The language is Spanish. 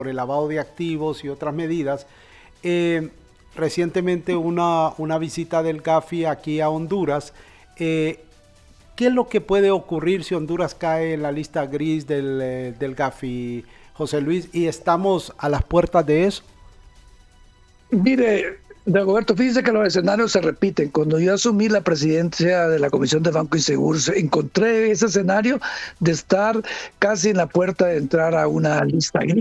por el lavado de activos y otras medidas. Recientemente una visita del Gafi aquí a Honduras. ¿Qué es lo que puede ocurrir si Honduras cae en la lista gris del Gafi, José Luis? ¿Y estamos a las puertas de eso? Mire, Dagoberto, fíjese que los escenarios se repiten. Cuando yo asumí la presidencia de la Comisión de Banco y Seguros, encontré ese escenario de estar casi en la puerta de entrar a una lista gris.